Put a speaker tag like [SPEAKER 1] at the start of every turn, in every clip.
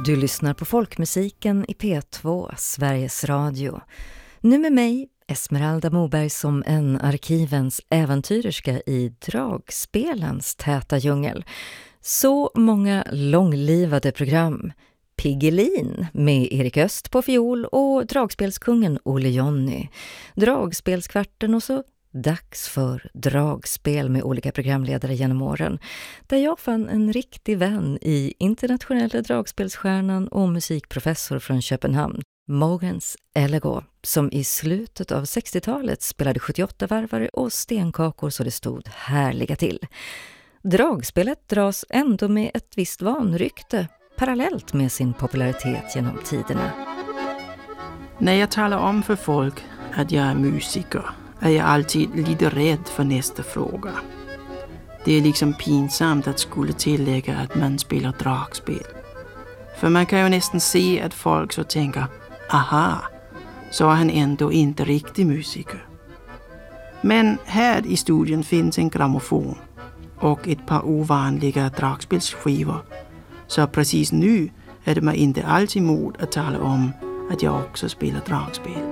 [SPEAKER 1] Du lyssnar på folkmusiken i P2, Sveriges Radio. Nu med mig, Esmeralda Moberg, som en arkivens äventyrerska i dragspelens täta djungel. Så många långlivade program. Piggelin med Erik Öst på fiol och dragspelskungen Olle Jonny. Dragspelskvarten och så dags för dragspel med olika programledare genom åren. Där jag fann en riktig vän i internationella dragspelsstjärnan och musikprofessor från Köpenhamn, Mogens Ellegaard, som i slutet av 60-talet spelade 78-varvare och stenkakor så det stod härliga till. Dragspelet dras ändå med ett visst vanrykte, parallellt med sin popularitet genom tiderna.
[SPEAKER 2] När jag talar om för folk att jag är musiker är jag alltid lite rädd för nästa fråga. Det är liksom pinsamt att skulle tillägga att man spelar dragspel. För man kan ju nästan se att folk så tänker, aha, så är han ändå inte riktig musiker. Men här i studion finns en grammofon och ett par ovanliga dragspelsskivor. Så precis nu är det mig inte alls emot att tala om att jag också spelar dragspel.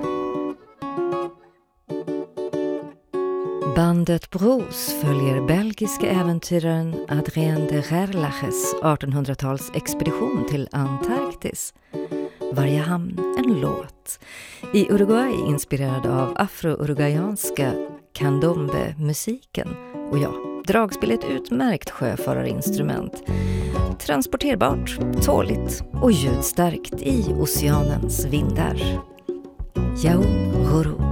[SPEAKER 1] Bandet Bros följer belgiska äventyraren Adrien de Gerlaches 1800-tals expedition till Antarktis. Varje hamn en låt. I Uruguay inspirerad av afro-uruguayanska candombe-musiken. Och ja, dragspel är ett utmärkt sjöfararinstrument. Transporterbart, tåligt och ljudstarkt i oceanens vindar. Jau Ruru.